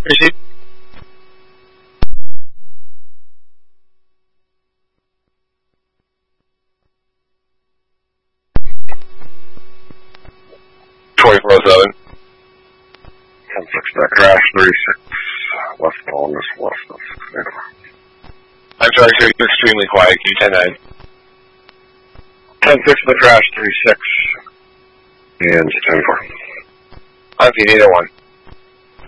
Proceed. $24,700. 10-6 that crash, 36, left long is less than 6. I'm sorry, sir, you're extremely quiet. Can you 10-9? 10-6 the crash, 36, and 10-4. On the either one.